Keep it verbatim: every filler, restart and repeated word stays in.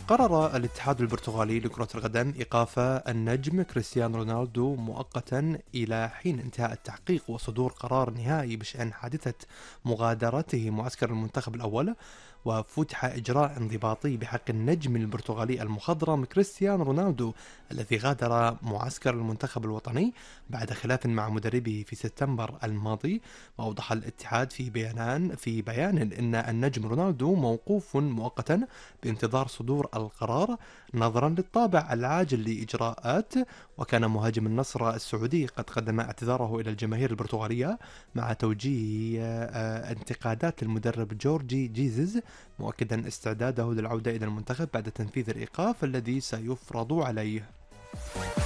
قرر الاتحاد البرتغالي لكرة القدم إيقاف النجم كريستيانو رونالدو مؤقتا إلى حين انتهاء التحقيق وصدور قرار نهائي بشأن حادثة مغادرته معسكر المنتخب الأول. وفتح إجراء انضباطي بحق النجم البرتغالي المخضرم كريستيانو رونالدو الذي غادر معسكر المنتخب الوطني بعد خلاف مع مدربه في سبتمبر الماضي. وأوضح الاتحاد في بيان في بيان أن النجم رونالدو موقوف مؤقتا بانتظار صدور القرار نظرا للطابع العاجل لإجراءات. وكان مهاجم النصر السعودي قد قدم اعتذاره إلى الجماهير البرتغالية مع توجيه آه، انتقادات للمدرب جورجي جيزز، مؤكدا استعداده للعودة إلى المنتخب بعد تنفيذ الإيقاف الذي سيفرض عليه.